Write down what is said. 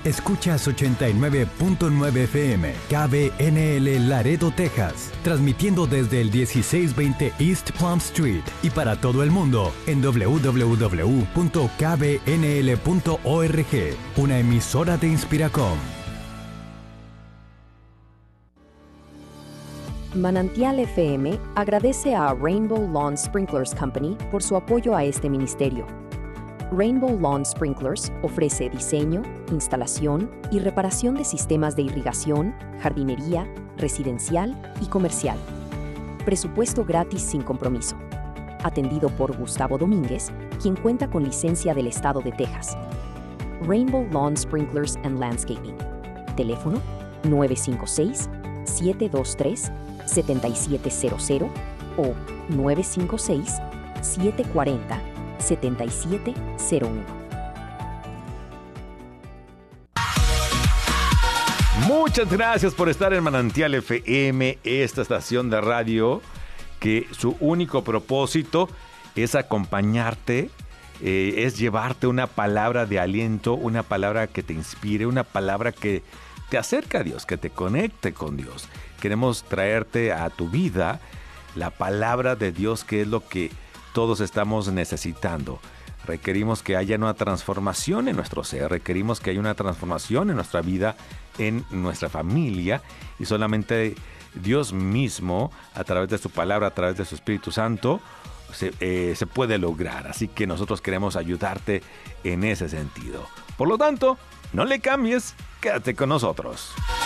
Escuchas 89.9 FM, KBNL Laredo, Texas, transmitiendo desde el 1620 East Plum Street y para todo el mundo en www.kbnl.org, una emisora de Inspiracom. Manantial FM agradece a Rainbow Lawn Sprinklers Company por su apoyo a este ministerio. Rainbow Lawn Sprinklers ofrece diseño, instalación y reparación de sistemas de irrigación, jardinería, residencial y comercial. Presupuesto gratis sin compromiso. Atendido por Gustavo Domínguez, quien cuenta con licencia del estado de Texas. Rainbow Lawn Sprinklers and Landscaping. Teléfono 956-723-7700 o 956-740-7701. Muchas gracias por estar en Manantial FM, esta estación de radio que su único propósito es acompañarte, es llevarte una palabra de aliento, una palabra que te inspire, una palabra que te acerca a Dios, que te conecte con Dios. Queremos traerte a tu vida la palabra de Dios, que es lo que todos estamos necesitando. Requerimos que haya una transformación en nuestro ser, requerimos que haya una transformación en nuestra vida, en nuestra familia, y solamente Dios mismo, a través de su palabra, a través de su Espíritu Santo, se puede lograr. Así que nosotros queremos ayudarte en ese sentido. Por lo tanto, no le cambies, quédate con nosotros.